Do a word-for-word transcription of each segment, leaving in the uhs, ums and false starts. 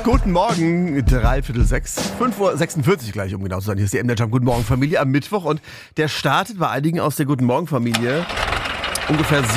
Guten Morgen, dreiviertel sechs, fünf Uhr sechsundvierzig gleich, um genau zu sein. Hier ist die M D Jump Guten Morgen Familie am Mittwoch und der startet bei einigen aus der Guten Morgen Familie ungefähr so.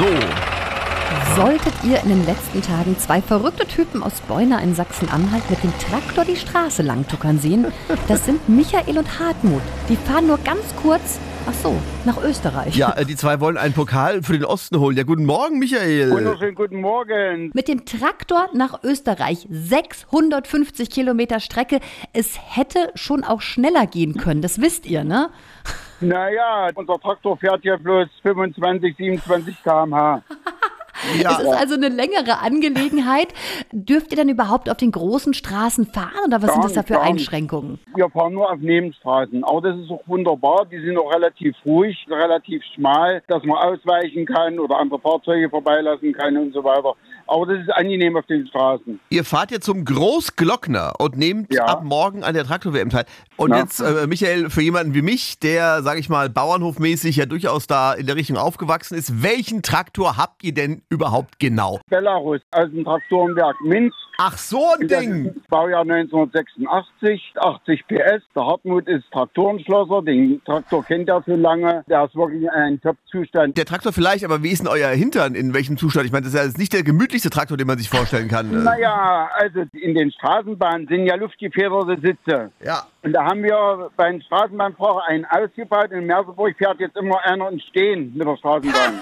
Solltet ihr in den letzten Tagen zwei verrückte Typen aus Beuna in Sachsen-Anhalt mit dem Traktor die Straße langtuckern sehen, das sind Michael und Hartmut. Die fahren nur ganz kurz, ach so, nach Österreich. Ja, die zwei wollen einen Pokal für den Osten holen. Ja, guten Morgen, Michael. Wunderschönen guten Morgen. Mit dem Traktor nach Österreich, sechshundertfünfzig Kilometer Strecke. Es hätte schon auch schneller gehen können, das wisst ihr, ne? Naja, unser Traktor fährt ja bloß fünfundzwanzig, siebenundzwanzig Kilometer pro Stunde. Ja. Es ist also eine längere Angelegenheit. Dürft ihr dann überhaupt auf den großen Straßen fahren oder was Gar sind das da nicht, für gar nicht. Einschränkungen? Wir fahren nur auf Nebenstraßen. Aber das ist auch wunderbar. Die sind auch relativ ruhig, relativ schmal, dass man ausweichen kann oder andere Fahrzeuge vorbeilassen kann und so weiter. Aber das ist angenehm auf den Straßen. Ihr fahrt jetzt zum Großglockner und nehmt Ja. ab morgen an der Traktor-W M teil. Und Ja. jetzt, äh, Michael, für jemanden wie mich, der, sage ich mal, bauernhofmäßig ja durchaus da in der Richtung aufgewachsen ist, welchen Traktor habt ihr denn überhaupt genau? Belarus aus dem Traktorenwerk Minsk. Ach, so ein Das Ding! ist Baujahr neunzehnhundertsechsundachtzig, achtzig P S. Der Hartmut ist Traktorenschlosser, den Traktor kennt er schon lange. Der ist wirklich ein Top-Zustand. Der Traktor vielleicht, aber wie ist denn euer Hintern? In welchem Zustand? Ich meine, das ist ja jetzt nicht der gemütlichste Traktor, den man sich vorstellen kann. Äh, Naja, also in den Straßenbahnen sind ja luftgefederte Sitze. Ja. Und da haben wir beim Straßenbahnfahrer einen ausgebaut. In Merseburg fährt jetzt immer einer im Stehen mit der Straßenbahn.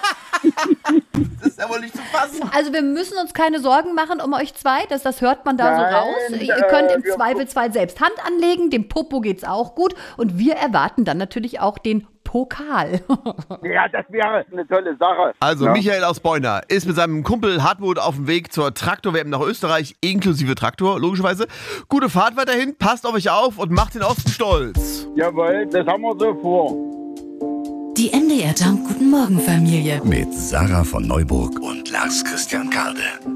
Das ist ja wohl nicht zu fassen. Also wir müssen uns keine Sorgen machen um euch zwei, das, das hört man da Nein, so raus. Ihr äh, könnt im wir- Zweifelsfall selbst Hand anlegen, dem Popo geht's auch gut und wir erwarten dann natürlich auch den Pokal. Ja, das wäre eine tolle Sache. Also, ja. Michael aus Beuna ist mit seinem Kumpel Hartmut auf dem Weg zur Traktor-W M nach Österreich, inklusive Traktor, logischerweise. Gute Fahrt weiterhin, passt auf euch auf und macht den Osten stolz. Jawohl, das haben wir so vor. Die M D R Jump Guten Morgen Familie. Mit Sarah von Neuburg und Lars Christian Karde.